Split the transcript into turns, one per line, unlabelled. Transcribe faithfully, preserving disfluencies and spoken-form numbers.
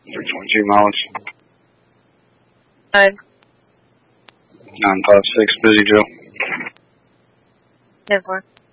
three twenty-two miles.
Nine.
nine five six, busy Joe.
ten four.